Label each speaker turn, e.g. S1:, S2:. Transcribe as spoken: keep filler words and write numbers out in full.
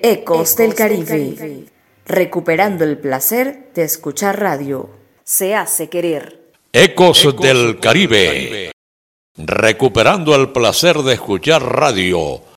S1: Ecos del Caribe, recuperando el placer de escuchar radio. Se hace querer.
S2: Ecos, Ecos del Caribe, recuperando el placer de escuchar radio.